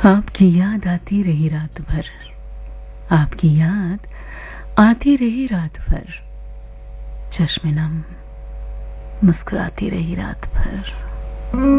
आपकी याद आती रही रात भर, आपकी याद आती रही रात भर, चश्मे नम मुस्कुराती रही रात भर।